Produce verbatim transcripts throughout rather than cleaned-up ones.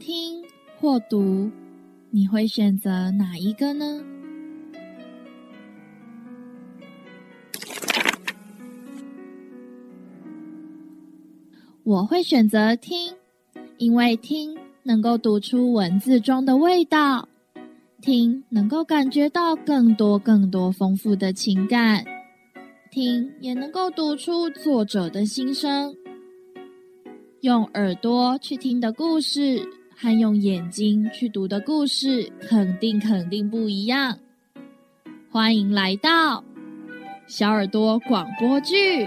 听或读，你会选择哪一个呢？我会选择听，因为听能够读出文字中的味道，听能够感觉到更多更多丰富的情感，听也能够读出作者的心声。用耳朵去听的故事和用眼睛去读的故事肯定肯定不一样。欢迎来到小耳朵广播剧。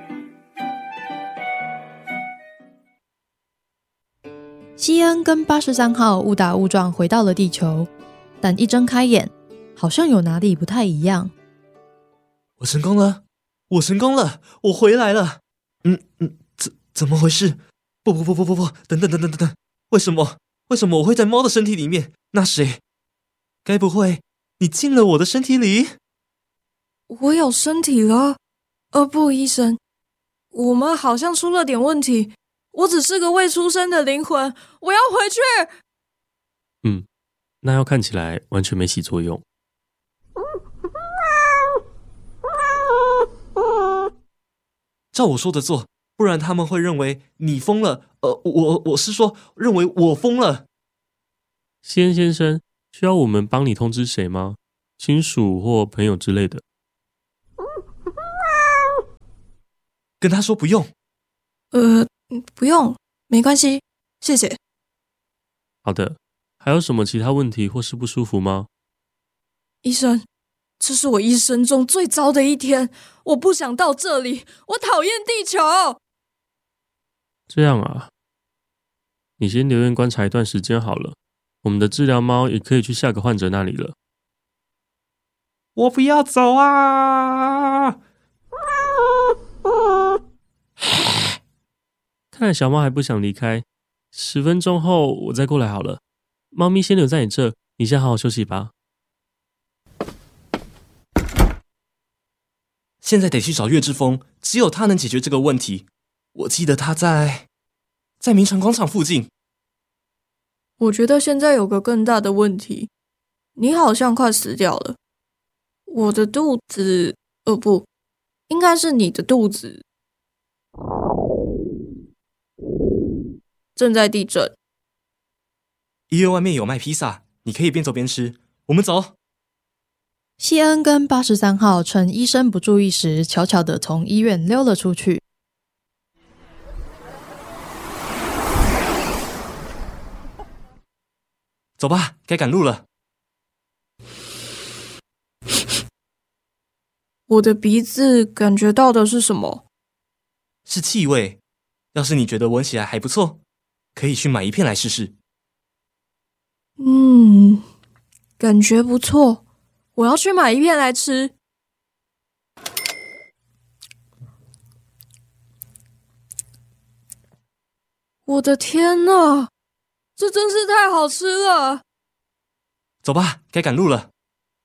西恩跟八十三号误打误撞回到了地球，但一睁开眼，好像有哪里不太一样。 我成功了，我成功了，我回来了。嗯嗯，怎怎么回事？不不不不不不，等等等等等等，为什么？为什么我会在猫的身体里面？那谁？该不会你进了我的身体里？ 我有身体了？呃，不，医生，我们好像出了点问题。我只是个未出生的灵魂，我要回去。 嗯，那药看起来完全没起作用。 照我说的做，不然他们会认为你疯了。呃，我我是说，认为我疯了。 西恩先生，需要我们帮你通知谁吗？亲属或朋友之类的？ 跟他说不用。 呃，不用，没关系，谢谢。 好的，还有什么其他问题或是不舒服吗？ 医生，这是我一生中最糟的一天，我不想到这里，我讨厌地球。 这样啊，你先留院观察一段时间好了，我们的治疗猫也可以去下个患者那里了。 我不要走啊！ 看来小猫还不想离开，十分钟后我再过来好了。猫咪先留在你这，你先好好休息吧。 现在得去找月之风，只有他能解决这个问题。我记得他在在明城广场附近。 我觉得现在有个更大的问题，你好像快死掉了。我的肚子，呃不，应该是你的肚子正在地震。 医院外面有卖披萨，你可以边走边吃。我们走。 西恩跟八十三号趁医生不注意时，悄悄地从医院溜了出去。 走吧，该赶路了。 我的鼻子感觉到的是什么？ 是气味。要是你觉得闻起来还不错，可以去买一片来试试。 嗯，感觉不错，我要去买一片来吃。我的天哪，这真是太好吃了！ 走吧，该赶路了。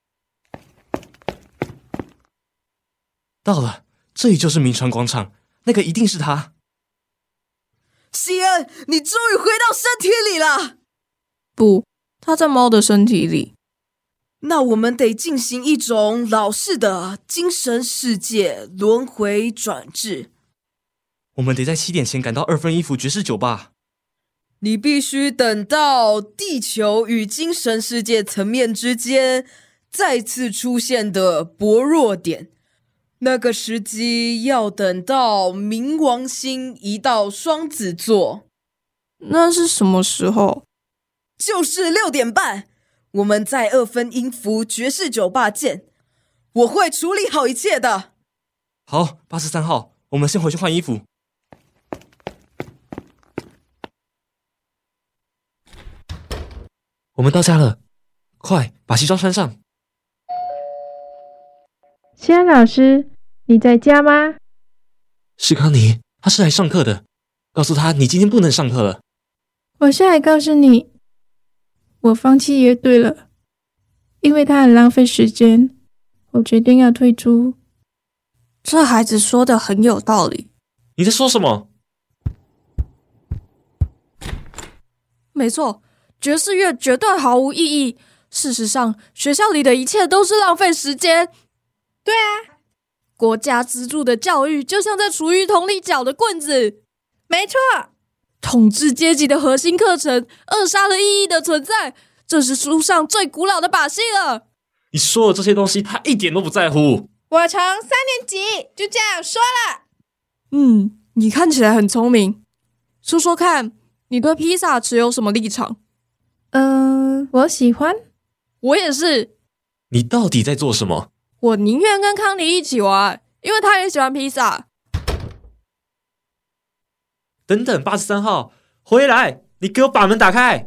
到了，这里就是明城广场，那个一定是他。 西恩，你终于回到身体里了。 不，他在猫的身体里。 那我们得进行一种老式的精神世界轮回转制。 我们得在七点前赶到二分一服爵士酒吧。 你必须等到地球与精神世界层面之间再次出现的薄弱点，那个时机要等到冥王星移到双子座。 那是什么时候？ 就是六点半。我们在二分音符爵士酒吧见，我会处理好一切的。 好，八十三号，我们先回去换衣服。我们到家了，快把西装穿上。 西安老师，你在家吗？ 是康妮，他是来上课的，告诉他你今天不能上课了。 我是来告诉你，我放弃乐队了，因为它很浪费时间，我决定要退出。 这孩子说的很有道理。 你在说什么？ 没错，爵士乐绝对毫无意义。事实上，学校里的一切都是浪费时间。 对啊， 国家资助的教育就像在厨余桶里搅的棍子。 没错， 统治阶级的核心课程，扼杀了意义的存在，这是书上最古老的把戏了。 你说的这些东西，他一点都不在乎。 我从三年级就这样说了。 嗯，你看起来很聪明，说说看，你对披萨持有什么立场？ 嗯、呃，我喜欢。 我也是。 你到底在做什么？ 我宁愿跟康妮一起玩，因为他也喜欢披萨。 等等，八十三号，回来！你给我把门打开。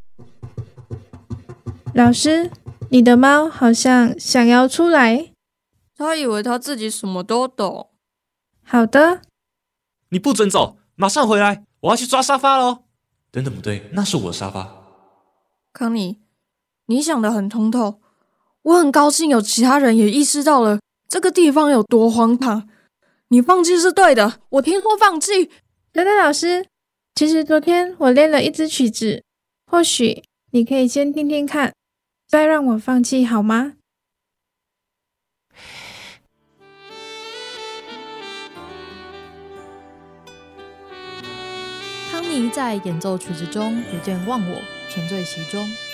老师，你的猫好像想要出来。 他以为他自己什么都懂。 好的。 你不准走，马上回来！我要去抓沙发咯。等等，不对，那是我的沙发。 康妮，你想得很通透。我很高兴有其他人也意识到了这个地方有多荒唐。你放弃是对的，我听说放弃。 等等，老师，其实昨天我练了一支曲子，或许你可以先听听看，再让我放弃好吗？ 康妮在演奏曲子中不见忘我，沉醉其中。